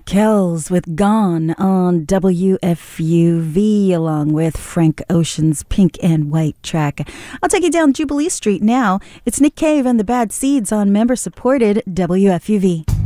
Kells with Gone on WFUV along with Frank Ocean's Pink and White track. I'll take you down Jubilee Street now. It's Nick Cave and the Bad Seeds on member-supported WFUV.